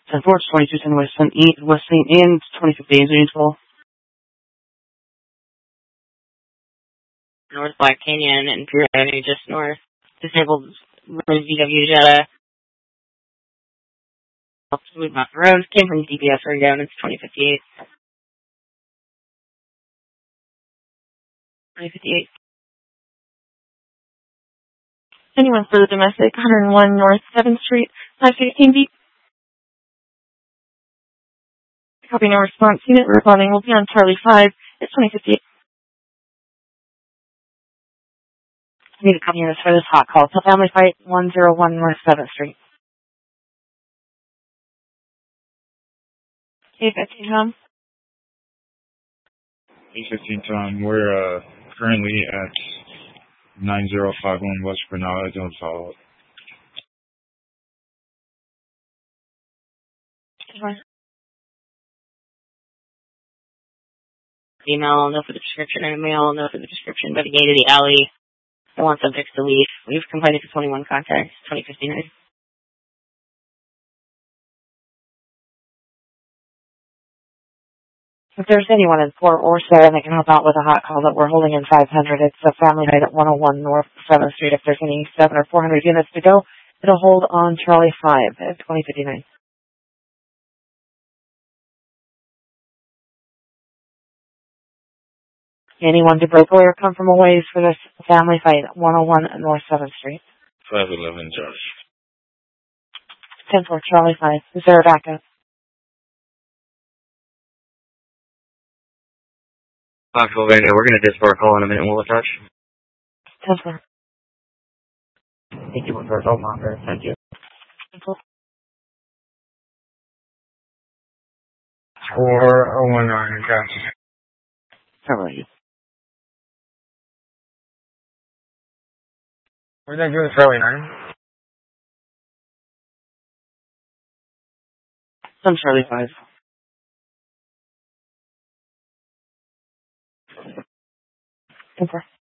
10 Forge, 2210 West St. Anne's, 2015 Janesville. North Black Canyon and Pure Avenue, just north. Disabled VW Jetta. Moving off the road. Came from DPS Radio, and it's 2058. 2058. Anyone for the domestic, 101 North 7th Street, 516 feet. Copy, no response. Unit responding will be on Charlie 5. It's 2058. I need a copy of this for this hot call. It's a family fight, 101 North 7th Street. A15 Tom. A15 Tom, we're currently at 9051 West Granada, don't follow up. Email, no for the description, and mail, no for the description, but a gate of the alley. I want subjects to leave. We've complained to 21 contacts, 2059. If there's anyone in 4 or 7 that can help out with a hot call that we're holding in 500, it's a family fight at 101 North 7th Street. If there's any 7 or 400 units to go, it'll hold on Charlie 5 at 2059. Anyone to break away or come from a ways for this family fight at 101 North 7th Street. 511 Josh. 10-4 Charlie 5. Is there a backup? 512 Radio, we're going to disbar call in a minute and we'll attach. 10-4. Thank you for the offer. Thank you. 10-4. 4019, gotcha. How are you? What did I do with Charlie 9? I'm Charlie 5. 10-4.